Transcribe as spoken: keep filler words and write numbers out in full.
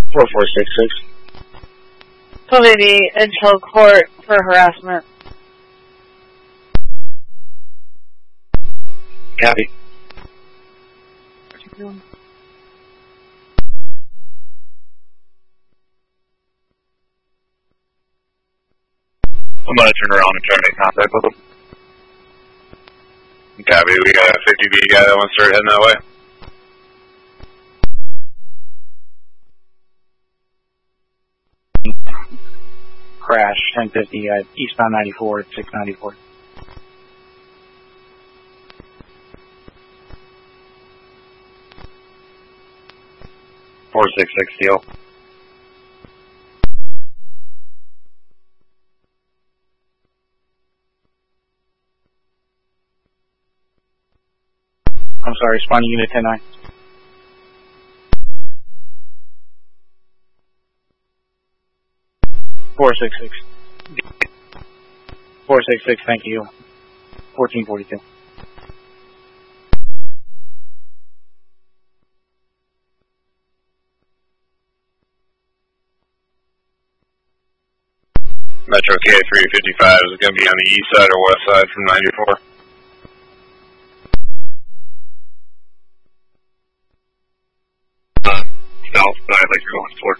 four four six six. Validity until court for harassment. Copy. I'm gonna turn around and try to make contact with him. Copy, we got a fifty B guy that wants to start heading that way. Crash, ten fifty, uh, eastbound ninety-four, six ninety-four. four six six deal. I'm sorry, responding unit ten nine. four six six. four six six, thank you. fourteen forty-two. Metro K three fifty-five is going to be on the east side or west side from ninety-four. Uh, south side like you're going toward.